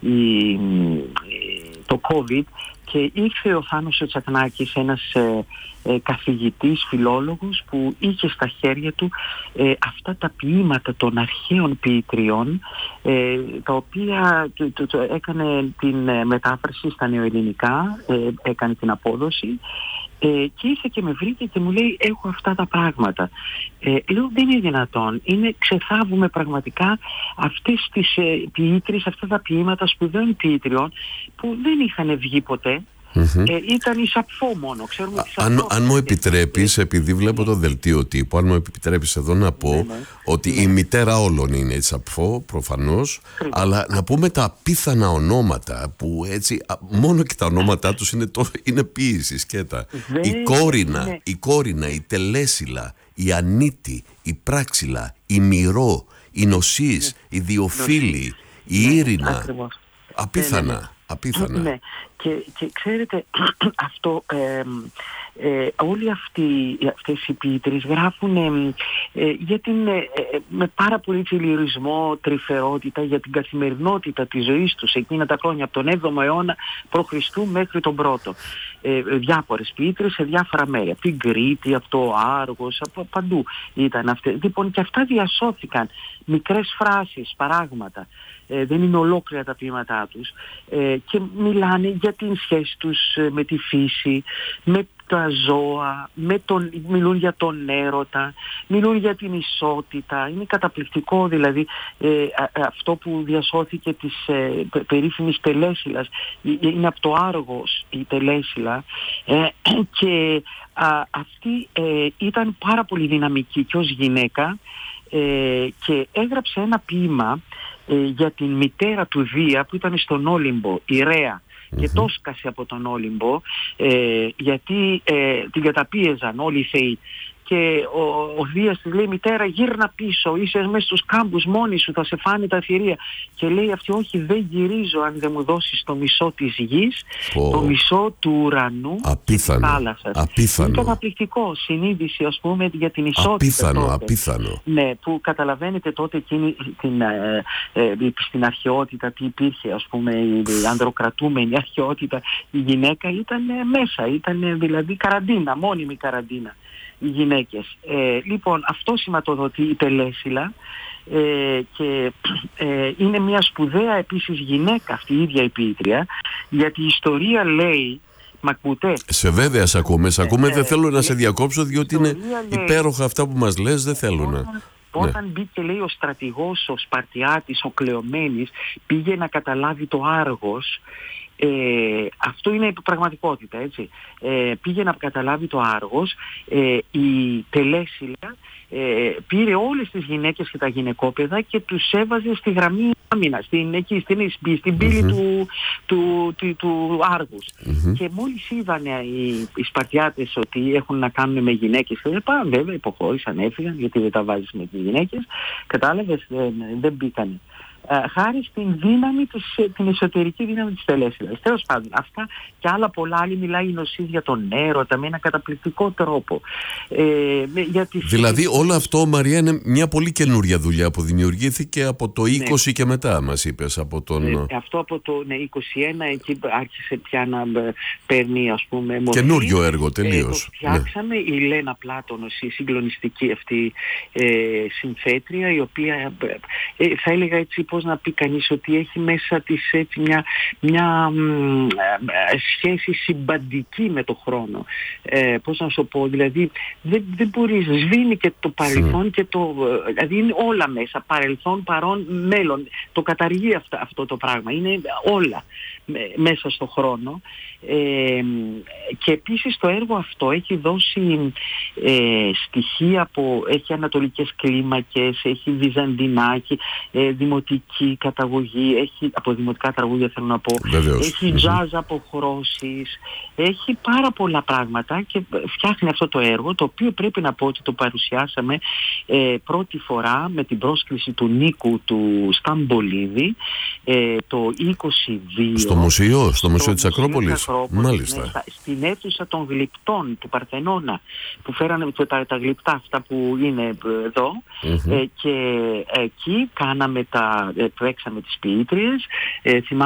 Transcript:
το COVID, και ήρθε ο Θάνος ο Τσακνάκης, ένας καθηγητής, φιλόλογος, που είχε στα χέρια του αυτά τα ποίηματα των αρχαίων ποιητριών, τα οποία έκανε την μετάφραση στα νεοελληνικά, έκανε την απόδοση, και ήρθε και με βρήκε και μου λέει: έχω αυτά τα πράγματα. Λέω: δεν είναι δυνατόν. Ξεθάβουμε πραγματικά αυτές τις ποιήτρες, αυτά τα ποίηματα σπουδαίων ποιήτριων που δεν είχαν βγει ποτέ. Ήταν η Σαπφό μόνο. Ξέρουμε αν μου επιτρέπεις, επειδή βλέπω το δελτίο τύπου, αν μου επιτρέπεις εδώ να πω ότι η μητέρα όλων είναι η Σαπφό, προφανώς, αλλά να πούμε τα απίθανα ονόματα που έτσι, μόνο και τα ονόματά τους είναι ποίηση σκέτα. Η Κόρινα, η Τελέσιλα, η Ανίτη, η Πράξιλα, η Μυρό, η Νοσής, η Διοφύλη, η Ήρυνα. Απίθανα. Ναι, και ξέρετε, αυτό, όλοι αυτές οι ποιήτρες γράφουν με πάρα πολύ λυρισμό, τρυφερότητα για την καθημερινότητα της ζωής τους εκείνα τα χρόνια, από τον 7ο αιώνα π.Χ. μέχρι τον 1ο. Διάφορες ποιήτρες σε διάφορα μέρη, από την Κρήτη, από το Άργος, από παντού ήταν αυτές. Λοιπόν, και αυτά διασώθηκαν, μικρές φράσεις, παράγματα. Δεν είναι ολόκληρα τα ποίηματά τους, και μιλάνε για την σχέση τους με τη φύση, με τα ζώα, μιλούν για τον έρωτα, μιλούν για την ισότητα. Είναι καταπληκτικό, δηλαδή, αυτό που διασώθηκε της περίφημης Τελέσιλας. Είναι από το Άργος η Τελέσιλα, και αυτή ήταν πάρα πολύ δυναμική και ως γυναίκα, και έγραψε ένα ποίημα για την μητέρα του Δία που ήταν στον Όλυμπο, η Ρέα, και το σκάσε από τον Όλυμπο, γιατί την καταπίεζαν όλοι οι θεοί. Και ο Δίας της λέει: μητέρα, γύρνα πίσω, είσαι μέσα στους κάμπους μόνη σου, θα σε φάνε τα θηρία. Και λέει αυτή: όχι, δεν γυρίζω αν δεν μου δώσεις το μισό της γης, το μισό του ουρανού και της θάλασσας. Είναι καταπληκτικό, συνείδηση, ας πούμε, για την ισότητα. Απίθανο. Ναι, που καταλαβαίνετε τότε εκείνη στην αρχαιότητα τι υπήρχε, ας πούμε, η ανδροκρατούμενη αρχαιότητα. Η γυναίκα ήταν μέσα, ήταν δηλαδή καραντίνα, μόνιμη καραντίνα. Οι γυναίκες. Λοιπόν, αυτό σηματοδοτεί η Τελέσιλα, και είναι μια σπουδαία επίσης γυναίκα αυτή η ίδια η ποιήτρια, γιατί η ιστορία λέει, μ' ακούτε? Βέβαια, σε ακούμε, δεν θέλω να σε διακόψω, διότι είναι υπέροχα αυτά που μας λες, δεν θέλω να... Όταν μπήκε, λέει, ο στρατηγός, ο Σπαρτιάτης, ο Κλεομένης, πήγε να καταλάβει το Άργος. Αυτό είναι η πραγματικότητα, έτσι. Πήγε να καταλάβει το Άργος, η Τελέσιλα πήρε όλες τις γυναίκες και τα γυναικόπαιδα και τους έβαζε στη γραμμή άμυνα, στην πύλη του Άργους. Και μόλις είδαν οι Σπαρτιάτες ότι έχουν να κάνουν με γυναίκες, βέβαια υποχώρησαν, έφυγαν, γιατί δεν τα βάζεις με τις γυναίκες, κατάλαβες, δεν μπήκανε. Χάρη στην δύναμη την εσωτερική δύναμη της Τελέσιλας. Τέλος πάντων, αυτά και άλλα πολλά. Άλλη μιλάει η Νοσής για τον έρωτα με ένα καταπληκτικό τρόπο. Δηλαδή όλο αυτό, Μαρία, είναι μια πολύ καινούρια δουλειά που δημιουργήθηκε από το 20 και μετά, μας είπες, από τον... Αυτό από το 21, εκεί άρχισε πια να παίρνει, ας πούμε, μορφή. Καινούριο έργο, τελείως. Το φτιάξαμε, η Λένα Πλάτωνος, η συγκλονιστική αυτή συνθέτρια, η οποία θα έλεγα έτσι, πώς να πει κανείς, ότι έχει μέσα της έτσι μια σχέση συμπαντική με το χρόνο. Πώς να σου πω, δηλαδή δεν μπορείς, σβήνει και το παρελθόν και δηλαδή είναι όλα μέσα, παρελθόν, παρόν, μέλλον. Το καταργεί αυτό το πράγμα, είναι όλα μέσα στο χρόνο. Και επίσης το έργο αυτό έχει δώσει στοιχεία έχει ανατολικές κλίμακες, έχει βυζαντινάκι, δημοτική καταγωγή, έχει από δημοτικά τραγούδια, θέλω να πω. Βεβαίως. Έχει jazz αποχρώσεις, έχει πάρα πολλά πράγματα και φτιάχνει αυτό το έργο, το οποίο πρέπει να πω ότι το παρουσιάσαμε πρώτη φορά με την πρόσκληση του Νίκου του Σταμπολίδη το 22 στο μουσείο της Ακρόπολης. Μάλιστα. Ναι, στην αίθουσα των γλυπτών του Παρθενώνα, που φέρανε τα γλυπτά αυτά που είναι εδώ, και εκεί κάναμε παίξαμε τις ποιήτριες.